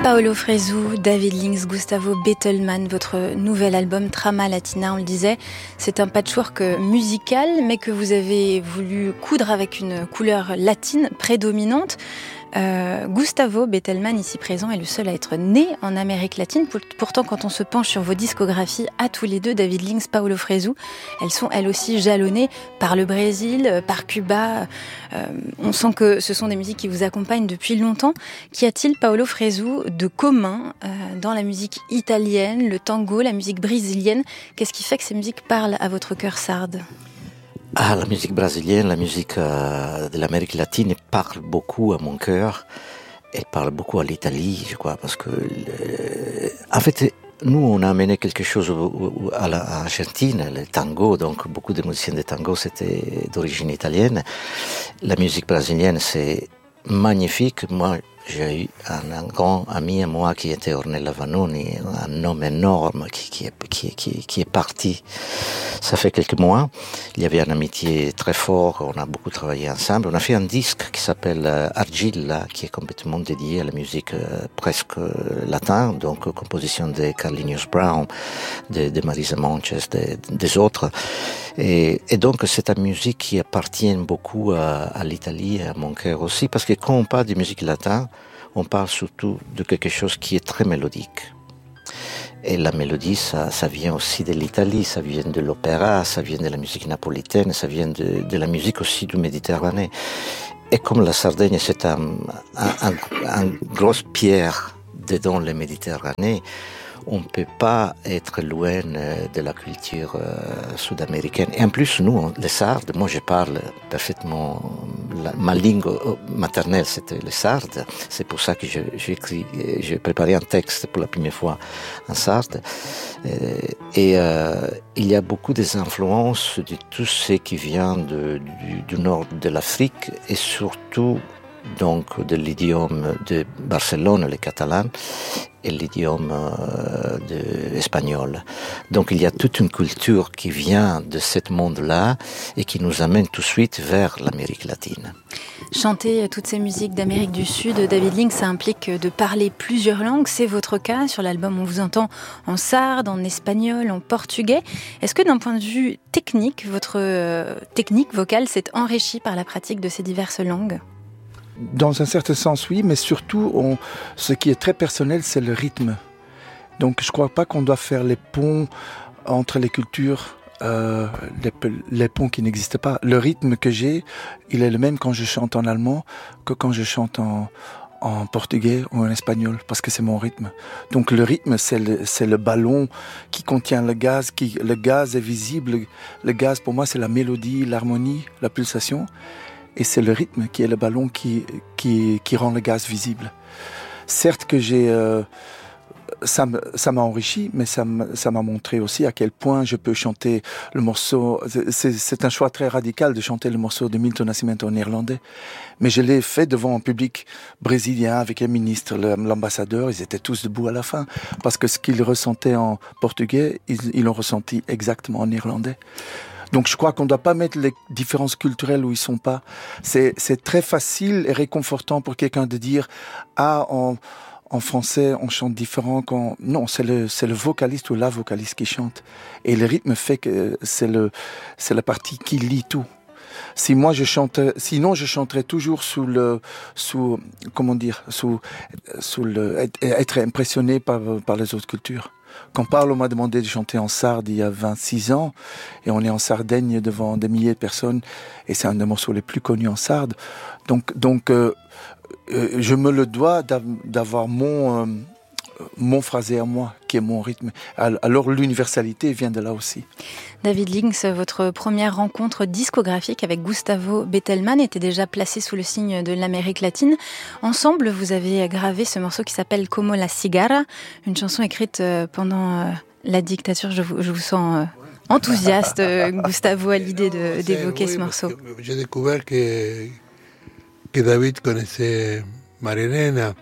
Paolo Fresu, David Links, Gustavo Bettelmann, votre nouvel album Trama Latina, on le disait, c'est un patchwork musical, mais que vous avez voulu coudre avec une couleur latine prédominante. Gustavo Bettelmann, ici présent, est le seul à être né en Amérique latine. Pourtant, quand on se penche sur vos discographies, à tous les deux, David Links, Paolo Fresu, elles sont elles aussi jalonnées par le Brésil, par Cuba. On sent que ce sont des musiques qui vous accompagnent depuis longtemps. Qu'y a-t-il, Paolo Fresu, de commun dans la musique italienne, le tango, la musique brésilienne? Qu'est-ce qui fait que ces musiques parlent à votre cœur sarde? La musique brésilienne, la musique de l'Amérique latine parle beaucoup à mon cœur. Elle parle beaucoup à l'Italie, je crois, parce que en fait, nous, on a amené quelque chose à l'Argentine, le tango. Donc, beaucoup de musiciens de tango, c'était d'origine italienne. La musique brésilienne, c'est magnifique. Moi, j'ai eu un grand ami à moi qui était Ornella Vanoni, un homme énorme qui est parti. Ça fait quelques mois. Il y avait une amitié très forte. On a beaucoup travaillé ensemble. On a fait un disque qui s'appelle Argilla, qui est complètement dédié à la musique presque latine, donc composition de Carlinhos Brown, de Marisa Montes, des autres. Et donc, c'est une musique qui appartient beaucoup à l'Italie et à mon cœur aussi, parce que quand on parle de musique latine, on parle surtout de quelque chose qui est très mélodique. Et la mélodie, ça vient aussi de l'Italie, ça vient de l'opéra, ça vient de la musique napolitaine, ça vient de la musique aussi du Méditerranée. Et comme la Sardaigne, c'est une grosse pierre dedans la Méditerranée, on ne peut pas être loin de la culture sud-américaine. Et en plus, nous, les Sardes, moi je parle parfaitement, ma langue maternelle c'était le sarde. C'est pour ça que j'ai préparé un texte pour la première fois en sarde. Et il y a beaucoup des influences de tout ce qui vient du nord de l'Afrique et surtout donc de l'idiome de Barcelone, le catalan, et l'idiome espagnol. Donc il y a toute une culture qui vient de ce monde-là et qui nous amène tout de suite vers l'Amérique latine. Chanter toutes ces musiques d'Amérique du Sud, David Links, ça implique de parler plusieurs langues. C'est votre cas. Sur l'album, on vous entend en sarde, en espagnol, en portugais. Est-ce que d'un point de vue technique, votre technique vocale s'est enrichie par la pratique de ces diverses langues ? Dans un certain sens, oui, mais surtout, ce qui est très personnel, c'est le rythme. Donc, je ne crois pas qu'on doit faire les ponts entre les cultures, les ponts qui n'existent pas. Le rythme que j'ai, il est le même quand je chante en allemand que quand je chante en portugais ou en espagnol, parce que c'est mon rythme. Donc, le rythme, c'est le ballon qui contient le gaz. Le gaz est visible. Le gaz, pour moi, c'est la mélodie, l'harmonie, la pulsation. Et c'est le rythme qui est le ballon qui rend le gaz visible. Certes que ça m'a enrichi, mais ça m'a montré aussi à quel point je peux chanter le morceau. C'est un choix très radical de chanter le morceau de Milton Nascimento en néerlandais. Mais je l'ai fait devant un public brésilien avec les ministres, l'ambassadeur. Ils étaient tous debout à la fin. Parce que ce qu'ils ressentaient en portugais, ils l'ont ressenti exactement en néerlandais. Donc je crois qu'on ne doit pas mettre les différences culturelles où ils sont pas. C'est très facile et réconfortant pour quelqu'un de dire « Ah, en français, on chante différent ». Non, c'est le vocaliste ou la vocaliste qui chante. Et le rythme fait que c'est la partie qui lie tout. Sinon je chanterais toujours être impressionné par les autres cultures. Quand Paolo m'a demandé de chanter en sarde il y a 26 ans, et on est en Sardaigne devant des milliers de personnes, et c'est un des morceaux les plus connus en sarde. Donc, je me le dois d'avoir mon phrasé à moi, qui est mon rythme. Alors l'universalité vient de là aussi. David Links, votre première rencontre discographique avec Gustavo Bettelmann était déjà placée sous le signe de l'Amérique latine. Ensemble, vous avez gravé ce morceau qui s'appelle Como la cigarra, une chanson écrite pendant la dictature. Je vous sens enthousiaste, Gustavo, à l'idée d'évoquer ce morceau. J'ai découvert que David connaissait Marilena.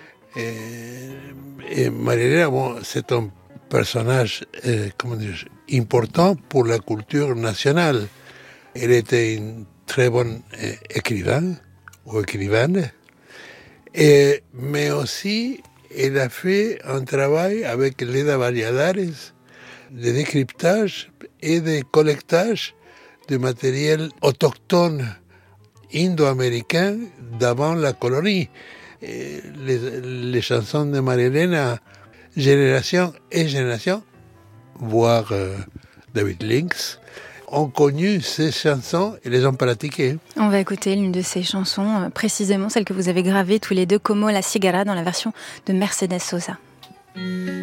Et Marilena, c'est un personnage important pour la culture nationale. Elle était une très bonne écrivaine, mais aussi Elle a fait un travail avec Leda Valladares de décryptage et de collectage de matériel autochtone indo-américain d'avant la colonie. Et les chansons de Marie-Hélène, génération et génération, voire David Lynx, ont connu ces chansons et les ont pratiquées. On va écouter l'une de ces chansons, précisément celle que vous avez gravée tous les deux, Como la Cigarra, dans la version de Mercedes Sosa.